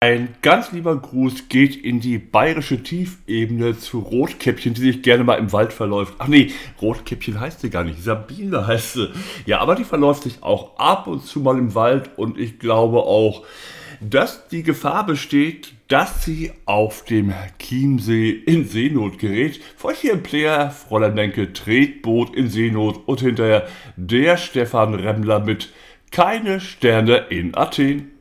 Ein ganz lieber Gruß geht in die bayerische Tiefebene zu Rotkäppchen, die sich gerne mal im Wald verläuft. Ach nee, Rotkäppchen heißt sie gar nicht, Sabine heißt sie. Ja, aber die verläuft sich auch ab und zu mal im Wald und ich glaube auch, dass die Gefahr besteht, dass sie auf dem Chiemsee in Seenot gerät. Vor hier im Player, Fräulein Menke, Tretboot in Seenot und hinterher der Stefan Remmler mit Keine Sterne in Athen.